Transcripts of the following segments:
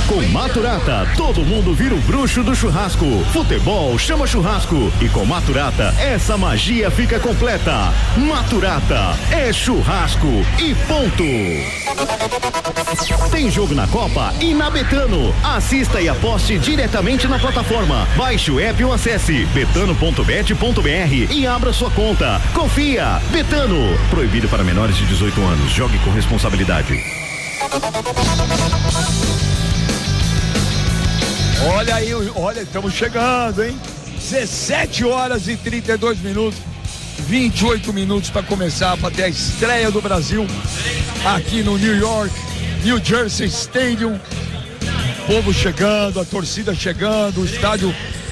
Com Maturata, todo mundo vira o bruxo do churrasco. Futebol chama churrasco. E com Maturata, essa magia fica completa. Maturata é churrasco e ponto. Tem jogo na Copa e na Betano. Assista e aposte diretamente na plataforma. Baixe o app ou acesse betano.bet.br e abra sua conta. Confia. Betano. Proibido para menores de 18 anos. Jogue com responsabilidade. Olha aí, olha, estamos chegando, hein? 17 horas e 32 minutos. 28 minutos para começar, para ter a estreia do Brasil aqui no New Jersey Stadium. O povo chegando, a torcida chegando, o estádio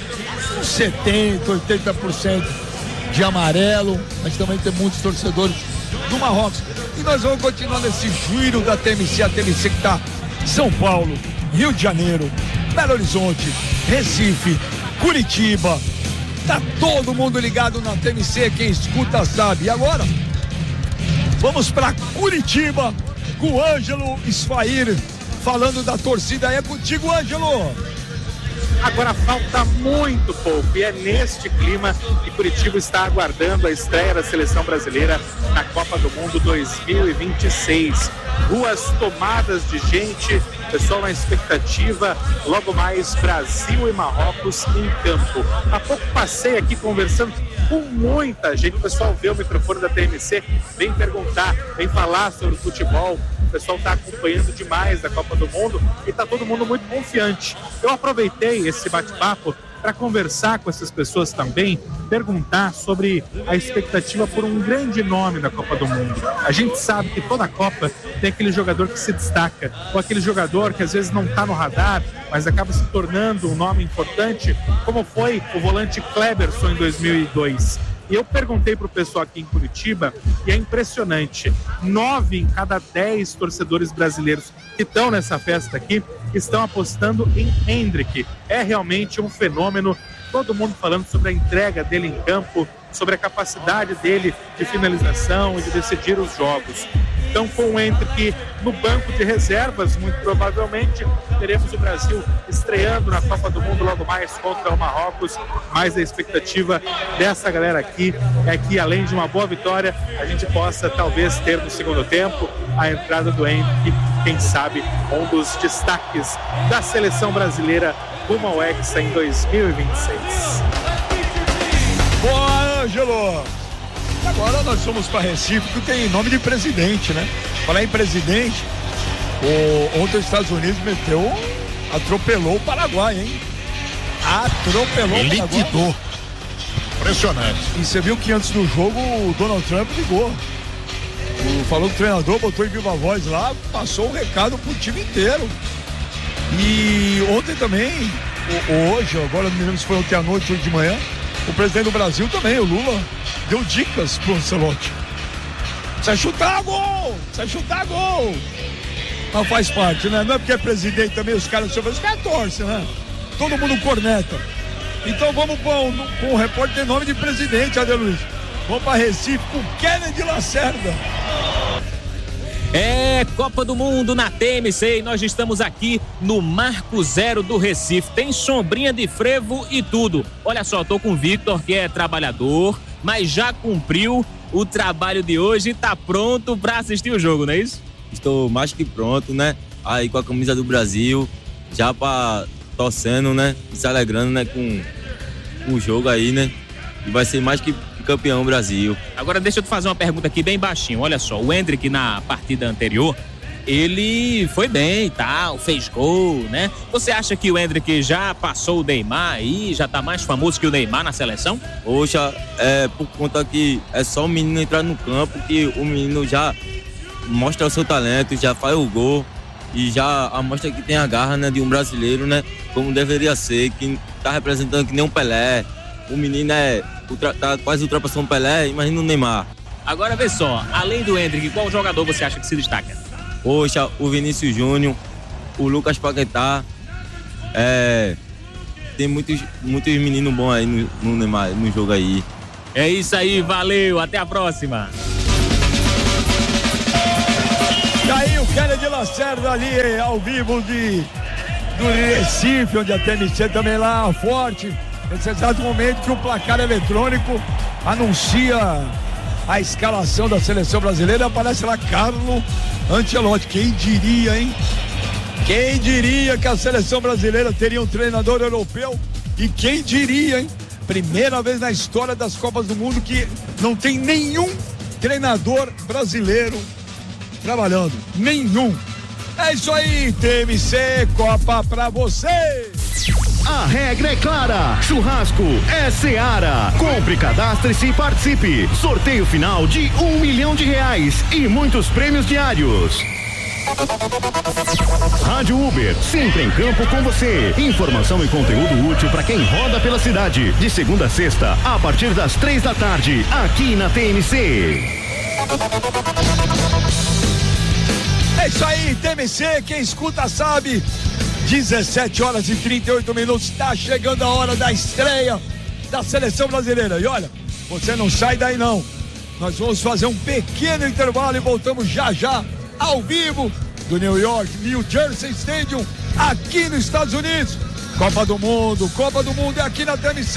70%, 80% de amarelo, mas também tem muitos torcedores do Marrocos. E nós vamos continuar nesse giro da TMC, a TMC que está São Paulo, Rio de Janeiro, Belo Horizonte, Recife, Curitiba. Tá todo mundo ligado na TMC, quem escuta sabe. E agora, vamos para Curitiba com o Ângelo Sfair falando da torcida. É contigo, Ângelo. Agora falta muito pouco e é neste clima que Curitiba está aguardando a estreia da seleção brasileira na Copa do Mundo 2026. Ruas tomadas de gente, pessoal na expectativa, logo mais Brasil e Marrocos em campo. Há pouco passei aqui conversando com muita gente, o pessoal vê o microfone da TMC, vem perguntar, vem falar sobre o futebol. O pessoal está acompanhando demais a Copa do Mundo e está todo mundo muito confiante. Eu aproveitei esse bate-papo para conversar com essas pessoas também, perguntar sobre a expectativa por um grande nome da Copa do Mundo. A gente sabe que toda Copa tem aquele jogador que se destaca, ou aquele jogador que às vezes não está no radar, mas acaba se tornando um nome importante, como foi o volante Kleberson em 2002. E eu perguntei para o pessoal aqui em Curitiba, e é impressionante, 9 em cada 10 torcedores brasileiros que estão nessa festa aqui estão apostando em Endrick. É realmente um fenômeno, todo mundo falando sobre a entrega dele em campo, sobre a capacidade dele de finalização e de decidir os jogos. Então, com o Endrick no banco de reservas, muito provavelmente teremos o Brasil estreando na Copa do Mundo logo mais contra o Marrocos. Mas a expectativa dessa galera aqui é que, além de uma boa vitória, a gente possa talvez ter no segundo tempo a entrada do Endrick, quem sabe um dos destaques da seleção brasileira rumo ao Hexa em 2026. Boa, Ângelo! Agora nós vamos para Recife, que tem nome de presidente, né? Falar em presidente, ontem os Estados Unidos atropelou o Paraguai, hein? Atropelou o Paraguai. Liquidou. Impressionante. E você viu que antes do jogo o Donald Trump ligou. Falou que o treinador botou em viva voz lá, passou o recado pro time inteiro. E ontem também, hoje, agora não me lembro se foi ontem à noite ou de manhã, o presidente do Brasil também, o Lula, deu dicas pro Ancelotti. Precisa chutar gol! Precisa chutar gol! Mas faz parte, né? Não é porque é presidente também, os caras torcem, né? Todo mundo corneta. Então vamos com o repórter em nome de presidente, Adeluiz. Vamos para Recife com Kennedy Lacerda. É Copa do Mundo na TMC e nós estamos aqui no Marco Zero do Recife. Tem sombrinha de frevo e tudo. Olha só, tô com o Victor, que é trabalhador, mas já cumpriu o trabalho de hoje e tá pronto para assistir o jogo, não é isso? Estou mais que pronto, né? Aí com a camisa do Brasil, já para torcendo, né? E se alegrando, né? Com o jogo aí, né? E vai ser mais que campeão Brasil. Agora deixa eu te fazer uma pergunta aqui bem baixinho. Olha só, o Endrick na partida anterior, ele foi bem e tal, fez gol, né? Você acha que o Endrick já passou o Neymar aí, já tá mais famoso que o Neymar na seleção? Poxa, por conta que é só o menino entrar no campo que o menino já mostra o seu talento, já faz o gol e já mostra que tem a garra, né, de um brasileiro, né? Como deveria ser, que tá representando que nem um Pelé. O menino tá quase ultrapassando o Pelé, imagina o Neymar. Agora vê só, além do Endrick, qual jogador você acha que se destaca? Poxa, o Vinícius Júnior, o Lucas Paquetá, tem muitos meninos bons aí no Neymar, no jogo aí. É isso aí, valeu, até a próxima. E aí o Kennedy Lacerda ali ao vivo de do Recife, onde a TMC também lá forte. Nesse exato momento que o placar eletrônico anuncia a escalação da seleção brasileira, aparece lá Carlo Ancelotti. Quem diria, hein? Quem diria que a seleção brasileira teria um treinador europeu? E quem diria, hein? Primeira vez na história das Copas do Mundo que não tem nenhum treinador brasileiro trabalhando. Nenhum. É isso aí, TMC, Copa pra você! A regra é clara, churrasco é Seara. Compre, cadastre-se e participe. Sorteio final de R$1 milhão e muitos prêmios diários. Rádio Uber, sempre em campo com você. Informação e conteúdo útil para quem roda pela cidade. De segunda a sexta, a partir das 3 da tarde, aqui na TMC. É isso aí, TMC, quem escuta sabe. 17h38, está chegando a hora da estreia da seleção brasileira. E olha, você não sai daí não. Nós vamos fazer um pequeno intervalo e voltamos já ao vivo do New Jersey Stadium, aqui nos Estados Unidos. Copa do Mundo é aqui na TMC.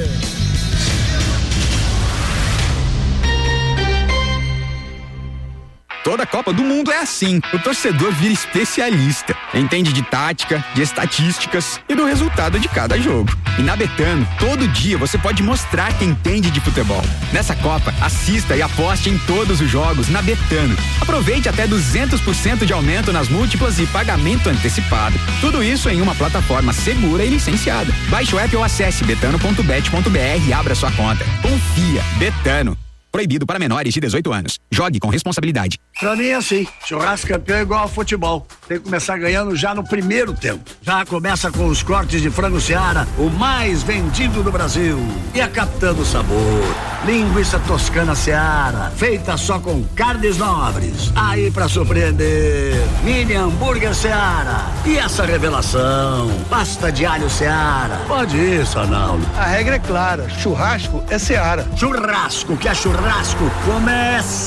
Toda Copa do Mundo é assim. O torcedor vira especialista. Entende de tática, de estatísticas e do resultado de cada jogo. E na Betano, todo dia você pode mostrar que entende de futebol. Nessa Copa, assista e aposte em todos os jogos na Betano. Aproveite até 200% de aumento nas múltiplas e pagamento antecipado. Tudo isso em uma plataforma segura e licenciada. Baixe o app ou acesse betano.bet.br e abra sua conta. Confia. Betano. Proibido para menores de 18 anos. Jogue com responsabilidade. Pra mim é assim, churrasco campeão é igual ao futebol. Tem que começar ganhando já no primeiro tempo. Já começa com os cortes de frango Seara, o mais vendido do Brasil. E a Capitã do Sabor, linguiça toscana Seara, feita só com carnes nobres. Aí pra surpreender, mini hambúrguer Seara. E essa revelação, pasta de alho Seara. Pode ir, Sonaldo. A regra é clara, churrasco é Seara. Churrasco, que é churrasco, começa!